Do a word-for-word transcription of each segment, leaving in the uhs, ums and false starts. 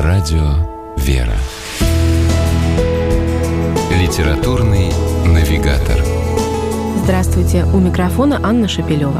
Радио «Вера». Литературный навигатор. Здравствуйте, у микрофона Анна Шапилева.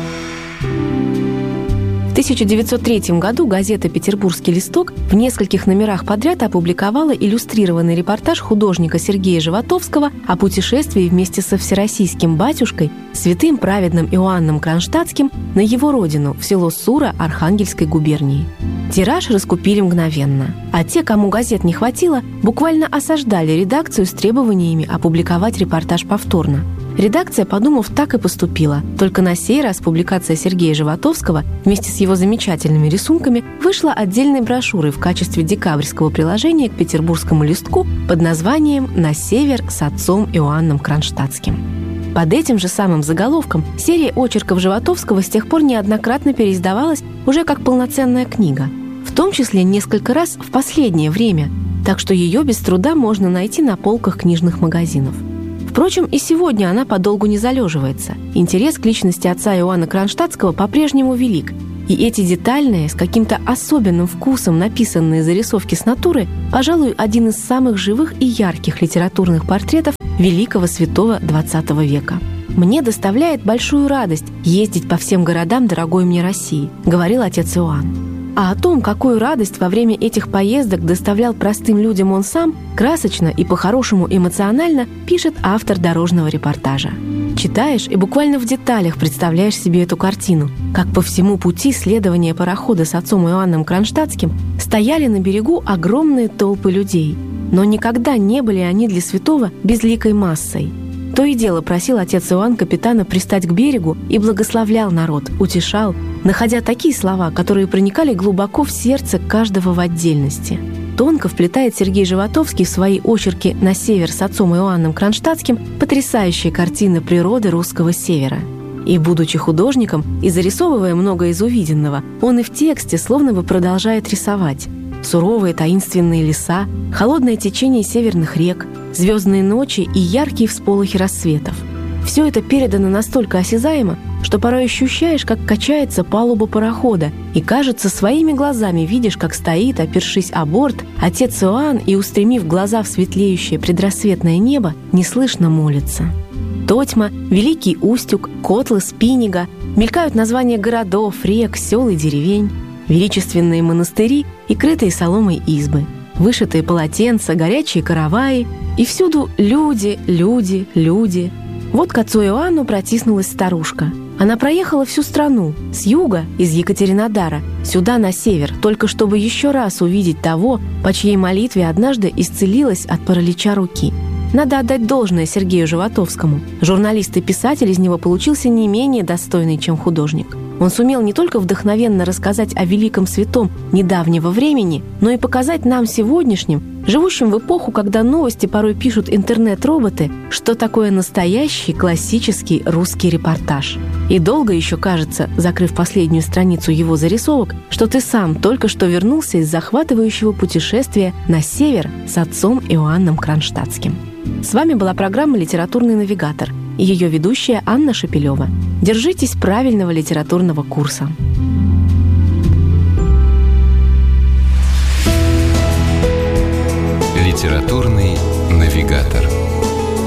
В тысяча девятьсот третьем году газета «Петербургский листок» в нескольких номерах подряд опубликовала иллюстрированный репортаж художника Сергея Животовского о путешествии вместе со всероссийским батюшкой, святым праведным Иоанном Кронштадтским, на его родину, в село Сура Архангельской губернии. Тираж раскупили мгновенно, а те, кому газет не хватило, буквально осаждали редакцию с требованиями опубликовать репортаж повторно. Редакция, подумав, так и поступила. Только на сей раз публикация Сергея Животовского вместе с его замечательными рисунками вышла отдельной брошюрой в качестве декабрьского приложения к петербургскому листку под названием «На север с отцом Иоанном Кронштадтским». Под этим же самым заголовком серия очерков Животовского с тех пор неоднократно переиздавалась уже как полноценная книга, в том числе несколько раз в последнее время, так что ее без труда можно найти на полках книжных магазинов. Впрочем, и сегодня она подолгу не залеживается. Интерес к личности отца Иоанна Кронштадтского по-прежнему велик, и эти детальные, с каким-то особенным вкусом написанные зарисовки с натуры, пожалуй, один из самых живых и ярких литературных портретов великого святого двадцатого века. «Мне доставляет большую радость ездить по всем городам дорогой мне России», — говорил отец Иоанн. А о том, какую радость во время этих поездок доставлял простым людям он сам, красочно и по-хорошему эмоционально пишет автор дорожного репортажа. Читаешь и буквально в деталях представляешь себе эту картину, как по всему пути следования парохода с отцом Иоанном Кронштадтским стояли на берегу огромные толпы людей, но никогда не были они для святого безликой массой. То и дело просил отец Иоанн капитана пристать к берегу и благословлял народ, утешал, находя такие слова, которые проникали глубоко в сердце каждого в отдельности. Тонко вплетает Сергей Животовский в свои очерки «На север с отцом Иоанном Кронштадтским» потрясающие картины природы русского севера. И, будучи художником и зарисовывая много из увиденного, он и в тексте словно бы продолжает рисовать. Суровые таинственные леса, холодное течение северных рек, звездные ночи и яркие всполохи рассветов. Все это передано настолько осязаемо, что порой ощущаешь, как качается палуба парохода, и, кажется, своими глазами видишь, как стоит, опершись о борт, отец Иоанн и, устремив глаза в светлеющее предрассветное небо, неслышно молится. Тотьма, Великий Устюг, Котлы, Спинига, мелькают названия городов, рек, сел и деревень, величественные монастыри и крытые соломой избы, вышитые полотенца, горячие караваи, и всюду люди, люди, люди. Вот к отцу Иоанну протиснулась старушка. Она проехала всю страну, с юга, из Екатеринодара, сюда на север, только чтобы еще раз увидеть того, по чьей молитве однажды исцелилась от паралича руки. Надо отдать должное Сергею Животовскому. Журналист и писатель из него получился не менее достойный, чем художник. Он сумел не только вдохновенно рассказать о великом святом недавнего времени, но и показать нам сегодняшним, живущим в эпоху, когда новости порой пишут интернет-роботы, что такое настоящий классический русский репортаж. И долго еще кажется, закрыв последнюю страницу его зарисовок, что ты сам только что вернулся из захватывающего путешествия на север с отцом Иоанном Кронштадтским. С вами была программа «Литературный навигатор» и ее ведущая Анна Шапилева. Держитесь правильного литературного курса. Литературный навигатор.